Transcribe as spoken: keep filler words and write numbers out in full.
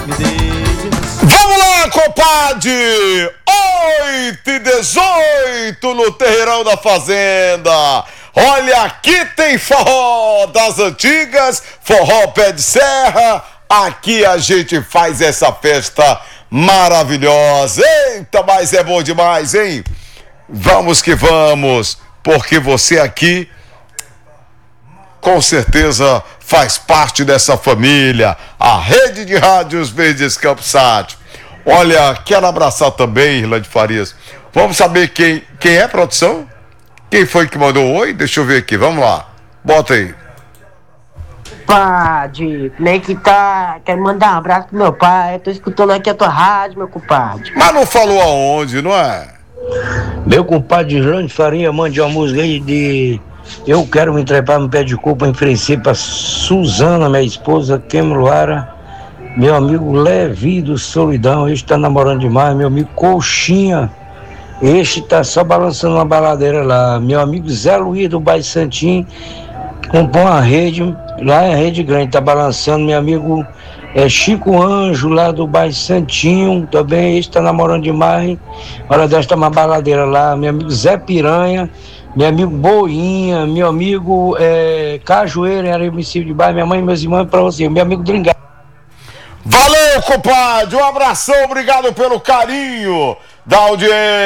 Vamos lá, compadre! oito e dezoito no Terreirão da Fazenda. Olha, aqui tem forró das antigas, forró pé de serra. Aqui a gente faz essa festa maravilhosa. Eita, mas é bom demais, hein? Vamos que vamos, porque você aqui com certeza faz parte dessa família, a Rede de Rádios Verdes Campos Sat. Olha, quero abraçar também, Irlande Farias. Vamos saber quem, quem é, produção? Quem foi que mandou oi? Deixa eu ver aqui, vamos lá. Bota aí. Compadre, como é que tá? Quero mandar um abraço pro meu pai. Eu tô escutando aqui a tua rádio, meu compadre. Mas não falou aonde, não é? Meu compadre Irlande Faria, mande uma música aí de Eu Quero Me Trepar no Pé de Culpa, oferecer pra Suzana, minha esposa, Queimluara, meu amigo Levi do Solidão, este tá namorando demais, meu amigo Coxinha, este tá só balançando uma baladeira lá, meu amigo Zé Luiz do Bairro Santim, comprou uma rede, lá é a rede grande, tá balançando, meu amigo é Chico Anjo, lá do bairro Santinho, também este tá namorando demais, hora desta uma baladeira lá, meu amigo Zé Piranha, meu amigo Boinha, meu amigo é, Cajueiro, em Areia Município de Bairro, minha mãe e meus irmãos, pra você, meu amigo Dringado. Valeu, compadre, um abração, obrigado pelo carinho da audiência.